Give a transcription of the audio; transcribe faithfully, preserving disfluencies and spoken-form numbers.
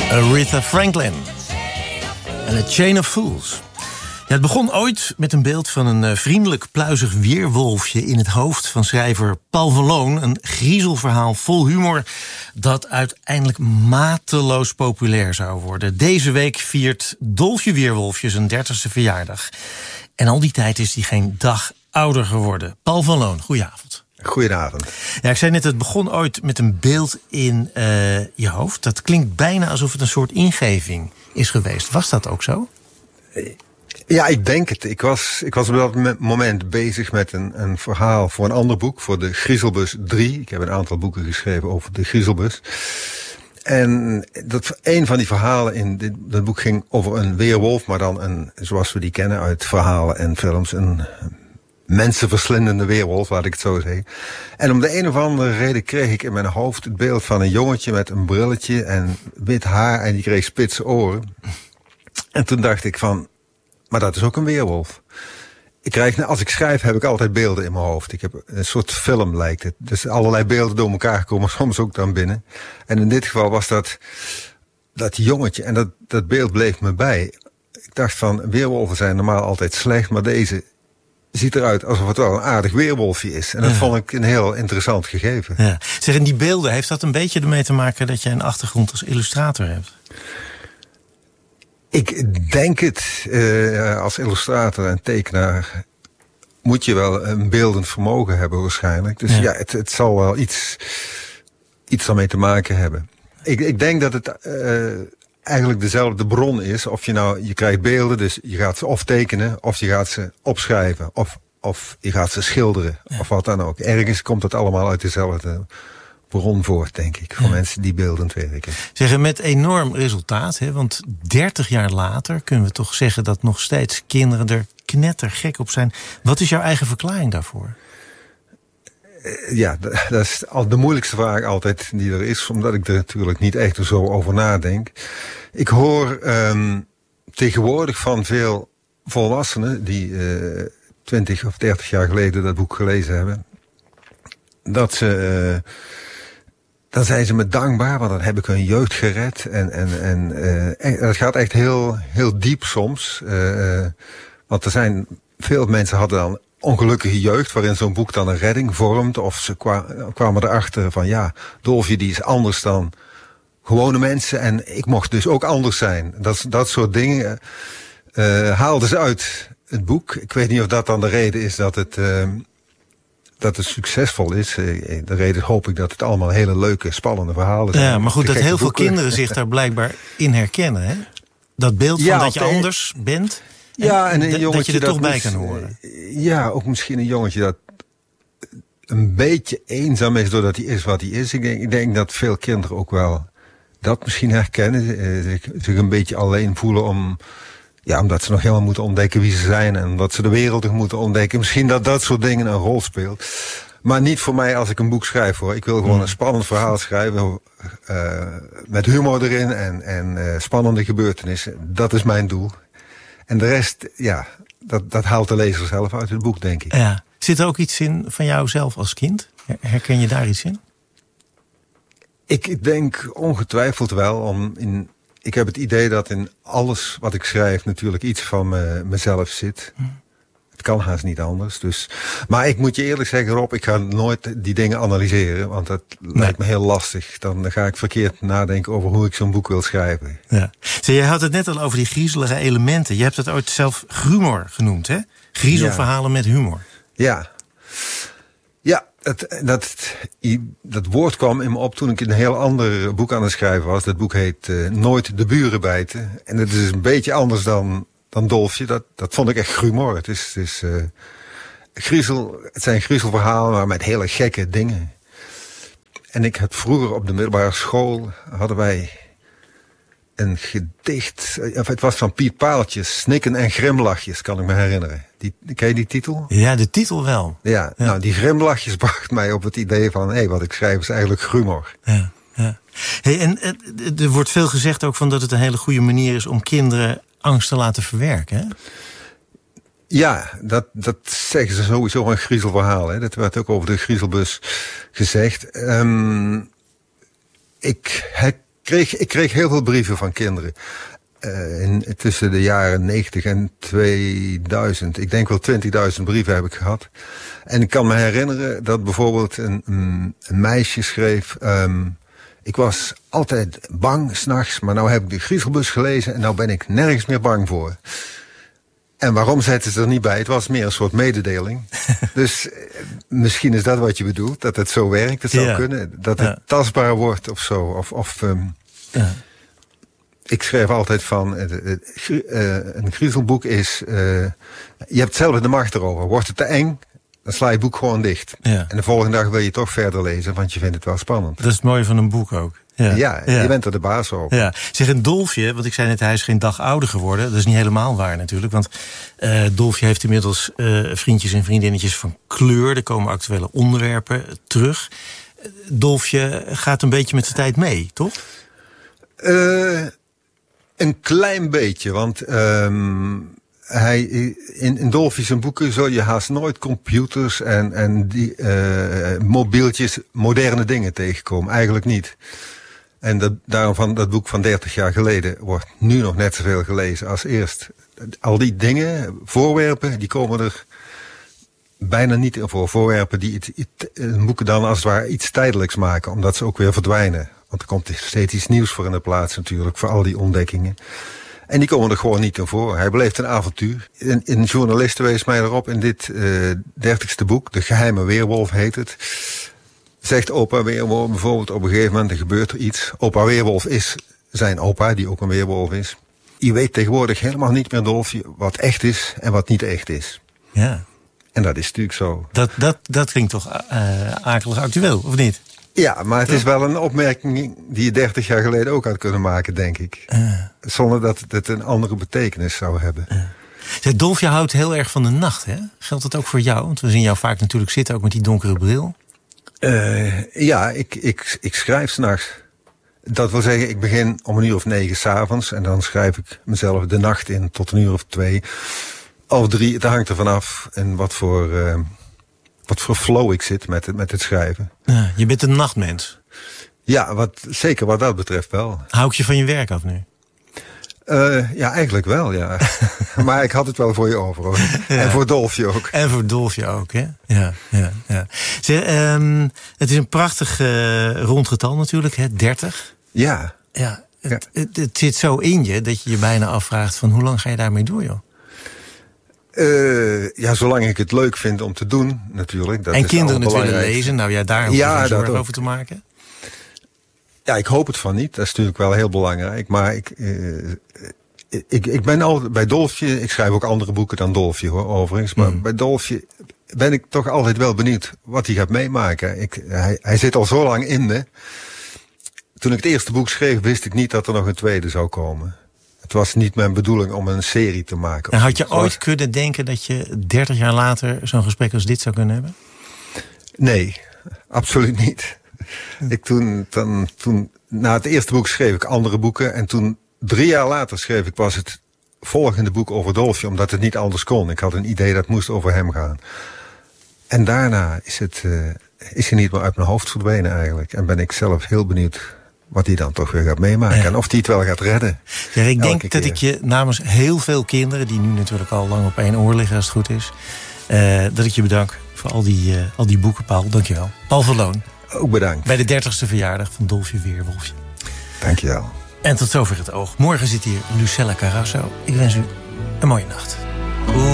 Aretha Franklin en A Chain of Fools. Ja, het begon ooit met een beeld van een uh, vriendelijk, pluizig weerwolfje in het hoofd van schrijver Paul van Loon. Een griezelverhaal vol humor dat uiteindelijk mateloos populair zou worden. Deze week viert Dolfje Weerwolfje zijn dertigste verjaardag. En al die tijd is hij geen dag ouder geworden. Paul van Loon, goedenavond. Goedenavond. Ja, ik zei net, het begon ooit met een beeld in uh, je hoofd. Dat klinkt bijna alsof het een soort ingeving is geweest. Was dat ook zo? Ja, ik denk het. Ik was, ik was op dat moment bezig met een, een verhaal voor een ander boek, voor de Griezelbus drie. Ik heb een aantal boeken geschreven over de Griezelbus. En dat, een van die verhalen in dit, dat boek ging over een weerwolf, maar dan een, zoals we die kennen uit verhalen en films, een mensenverslindende weerwolf, laat ik het zo zeggen. En om de een of andere reden kreeg ik in mijn hoofd het beeld van een jongetje met een brilletje en wit haar en die kreeg spitse oren. En toen dacht ik van, maar dat is ook een weerwolf. Ik krijg, als ik schrijf heb ik altijd beelden in mijn hoofd. Ik heb een soort film lijkt het. Dus allerlei beelden door elkaar komen soms ook dan binnen. En in dit geval was dat dat jongetje en dat, dat beeld bleef me bij. Ik dacht van, weerwolven zijn normaal altijd slecht, maar deze ziet eruit alsof het wel een aardig weerwolfje is. En dat ja. vond ik een heel interessant gegeven. Ja. Zeg, en die beelden, heeft dat een beetje ermee te maken dat jij een achtergrond als illustrator hebt? Ik denk het. Uh, als illustrator en tekenaar moet je wel een beeldend vermogen hebben waarschijnlijk. Dus ja, ja het, het zal wel iets, iets daarmee te maken hebben. Ik, ik denk dat het uh, eigenlijk dezelfde bron is. Of je nou, je krijgt beelden, dus je gaat ze of tekenen, of je gaat ze opschrijven, of, of je gaat ze schilderen, ja. of wat dan ook. Ergens komt het allemaal uit dezelfde bron voort, denk ik, voor ja. mensen die beeldend werken. Zeggen, met enorm resultaat, hè, want dertig jaar later kunnen we toch zeggen dat nog steeds kinderen er knettergek op zijn. Wat is jouw eigen verklaring daarvoor? Ja, dat is al de moeilijkste vraag altijd die er is, omdat ik er natuurlijk niet echt zo over nadenk. Ik hoor um, tegenwoordig van veel volwassenen die uh, twintig of dertig jaar geleden dat boek gelezen hebben, dat ze uh, dan zijn ze me dankbaar, want dan heb ik hun jeugd gered. En, en, en uh, dat gaat echt heel, heel diep soms. Uh, want er zijn, veel mensen hadden dan ongelukkige jeugd, waarin zo'n boek dan een redding vormt. Of ze kwa, kwamen erachter van, ja, Dolfje die is anders dan gewone mensen. En ik mocht dus ook anders zijn. Dat, dat soort dingen uh, haalden ze uit het boek. Ik weet niet of dat dan de reden is dat het Uh, dat het succesvol is. De reden hoop ik dat het allemaal hele leuke, spannende verhalen zijn. Ja, maar goed, dat heel veel kinderen zich daar blijkbaar in herkennen, hè? Dat beeld van ja, dat je de... anders bent. En ja, en een d- jongetje dat je er dat toch bij kan horen. Ja, ook misschien een jongetje dat een beetje eenzaam is doordat hij is wat hij is. Ik denk, ik denk dat veel kinderen ook wel dat misschien herkennen. Zich, zich een beetje alleen voelen om, ja, omdat ze nog helemaal moeten ontdekken wie ze zijn. En omdat ze de wereld nog moeten ontdekken. Misschien dat dat soort dingen een rol speelt. Maar niet voor mij als ik een boek schrijf, hoor. Ik wil gewoon een spannend verhaal schrijven. Uh, met humor erin en, en uh, spannende gebeurtenissen. Dat is mijn doel. En de rest, ja, dat, dat haalt de lezer zelf uit het boek, denk ik. Ja. Zit er ook iets in van jou zelf als kind? Herken je daar iets in? Ik denk ongetwijfeld wel. Om in, ik heb het idee dat in alles wat ik schrijf natuurlijk iets van me, mezelf zit. Hm. Het kan haast niet anders. Dus. Maar ik moet je eerlijk zeggen, Rob, ik ga nooit die dingen analyseren. Want dat nee. lijkt me heel lastig. Dan ga ik verkeerd nadenken over hoe ik zo'n boek wil schrijven. Ja. Zo, jij had het net al over die griezelige elementen. Je hebt het ooit zelf humor genoemd, hè? Griezelverhalen ja. met humor. Ja. Ja, het, dat, dat woord kwam in me op toen ik een heel ander boek aan het schrijven was. Dat boek heet uh, Nooit de buren bijten. En het is een beetje anders dan, dan Dolfje. Dat, dat vond ik echt grumor. Het, is, het, is, uh, griezel, het zijn griezelverhalen, maar met hele gekke dingen. En ik had vroeger op de middelbare school, hadden wij een gedicht. Of het was van Piet Paaltjes, Snikken en Grimlachjes, kan ik me herinneren. Die, ken je die titel? Ja, de titel wel. Ja, ja. nou die Grimlachjes bracht mij op het idee van, hé, hey, wat ik schrijf is eigenlijk humor. Ja, ja. Hey, en uh, er wordt veel gezegd ook van dat het een hele goede manier is om kinderen angst te laten verwerken, hè? Ja, dat, dat zeggen ze sowieso een griezelverhaal. Hè. Dat werd ook over de Griezelbus gezegd. Um, ik kreeg, ik kreeg heel veel brieven van kinderen. Uh, in, tussen de jaren negentig en tweeduizend. Ik denk wel twintigduizend brieven heb ik gehad. En ik kan me herinneren dat bijvoorbeeld een, een, een meisje schreef... Um, ik was altijd bang 's nachts, maar nou heb ik de Griezelbus gelezen... en nou ben ik nergens meer bang voor. En waarom zetten ze er niet bij? Het was meer een soort mededeling. Dus misschien is dat wat je bedoelt, dat het zo werkt. Het zou ja. kunnen, dat het ja. tastbaar wordt of zo. Of, of um, ja. Ik schreef altijd van, uh, uh, een griezelboek is... Uh, je hebt zelf de macht erover. Wordt het te eng, dan sla je het boek gewoon dicht. Ja. En de volgende dag wil je toch verder lezen, want je vindt het wel spannend. Dat is het mooie van een boek ook. Ja, ja, ja, je bent er de baas over. Ja. Zeg, een Dolfje, want ik zei net, hij is geen dag ouder geworden. Dat is niet helemaal waar natuurlijk. Want uh, Dolfje heeft inmiddels uh, vriendjes en vriendinnetjes van kleur. Er komen actuele onderwerpen terug. Dolfje gaat een beetje met de tijd mee, toch? Uh, een klein beetje, want... Um, Hij, in, in Dolfje zijn boeken zul je haast nooit computers en, en die, uh, mobieltjes, moderne dingen tegenkomen. Eigenlijk niet. En dat, daarom van dat boek van dertig jaar geleden wordt nu nog net zoveel gelezen als eerst. Al die dingen, voorwerpen, die komen er bijna niet in voor. Voorwerpen die het, het, boeken dan als het ware iets tijdelijks maken, omdat ze ook weer verdwijnen. Want er komt steeds iets nieuws voor in de plaats natuurlijk, voor al die ontdekkingen. En die komen er gewoon niet in voor. Hij beleeft een avontuur. Een, een journalist wees mij erop in dit uh, dertigste boek. De geheime weerwolf heet het. Zegt opa Weerwolf bijvoorbeeld op een gegeven moment, er gebeurt er iets. Opa Weerwolf is zijn opa, die ook een weerwolf is. Je weet tegenwoordig helemaal niet meer, Dolfje, wat echt is en wat niet echt is. Ja. En dat is natuurlijk zo. Dat, dat, dat klinkt toch uh, akelig actueel, of niet? Ja, maar het is wel een opmerking die je dertig jaar geleden ook had kunnen maken, denk ik. Uh. Zonder dat het een andere betekenis zou hebben. Uh. Zeg, Dolfje houdt heel erg van de nacht, hè? Geldt dat ook voor jou? Want we zien jou vaak natuurlijk zitten, ook met die donkere bril. Uh, ja, ik, ik, ik schrijf 's nachts. Dat wil zeggen, ik begin om een uur of negen 's avonds. En dan schrijf ik mezelf de nacht in tot een uur of twee. Of drie, het hangt er vanaf. En wat voor... Uh, Wat voor flow ik zit met het, met het schrijven. Ja, je bent een nachtmens. Ja, wat, zeker wat dat betreft wel. Hou ik je van je werk af nu? Uh, ja, eigenlijk wel, ja. Maar ik had het wel voor je over, hoor. Ja. En voor Dolfje ook. En voor Dolfje ook, hè? Ja, ja, ja. Zeg, um, het is een prachtig uh, rond getal natuurlijk, hè? dertig. Ja. Ja, het, ja. Het, het zit zo in je dat je je bijna afvraagt van hoe lang ga je daarmee door, joh? Uh, ja, zolang ik het leuk vind om te doen, natuurlijk. Dat en is kinderen het willen lezen, nou ja, daar hoef je ja, geen zorgen ook. over te maken. Ja, ik hoop het van niet. Dat is natuurlijk wel heel belangrijk. Maar ik, uh, ik, ik ben al bij Dolfje, ik schrijf ook andere boeken dan Dolfje, hoor, overigens. Maar mm. bij Dolfje ben ik toch altijd wel benieuwd wat hij gaat meemaken. Ik, hij, hij zit al zo lang in me. Toen ik het eerste boek schreef, wist ik niet dat er nog een tweede zou komen. Het was niet mijn bedoeling om een serie te maken. En had je ooit was... kunnen denken dat je dertig jaar later zo'n gesprek als dit zou kunnen hebben? Nee, absoluut niet. Hm. Ik toen, dan, toen, na het eerste boek schreef ik andere boeken. En toen, drie jaar later schreef ik pas het volgende boek over Dolfje. Omdat het niet anders kon. Ik had een idee dat moest over hem gaan. En daarna is het, uh, is hij niet meer uit mijn hoofd verdwenen eigenlijk. En ben ik zelf heel benieuwd wat hij dan toch weer gaat meemaken. Ja. En of hij het wel gaat redden. Ja, ik denk keer. dat ik je namens heel veel kinderen, die nu natuurlijk al lang op één oor liggen als het goed is, uh, dat ik je bedank voor al die, uh, al die boeken, Paul. Dankjewel. Paul van Loon. Ook bedankt. Bij de dertigste verjaardag van Dolfje Weerwolfje. Dankjewel. En tot zover het oog. Morgen zit hier Lucella Carrasso. Ik wens u een mooie nacht.